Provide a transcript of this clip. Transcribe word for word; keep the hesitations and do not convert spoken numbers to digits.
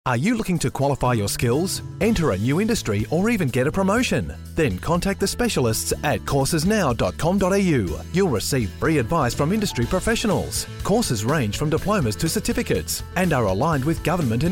Are you looking to qualify your skills, enter a new industry, or even get a promotion? Then contact the specialists at courses now dot com dot a u. You'll receive free advice from industry professionals. Courses range from diplomas to certificates and are aligned with government and